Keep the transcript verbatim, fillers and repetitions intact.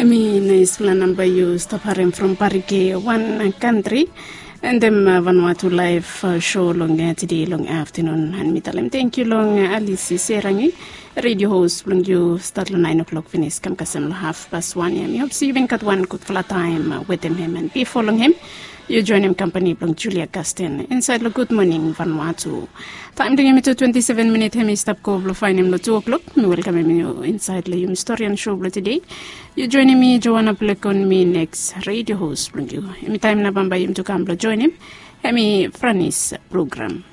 Mi naisla number you stop her from Parike, one country. And then uh, Vanuatu live uh, show long uh, today, long afternoon. And mitalem thank you long uh, Alice Serangi, radio host long you start at nine o'clock finish kam kasem half past one. I hope see you in cut one good flat time uh, with him and be following him. You join him company long Julia Castin inside the good morning Vanuatu. Time to to twenty-seven minutes. Hemi stop ko blo find him lo two o'clock. Me welcome him inside the historian show blo today. You joining me Joanna Plek on me next radio host long you. Emi time na bamba him to come blo join him. Hemi Franis program.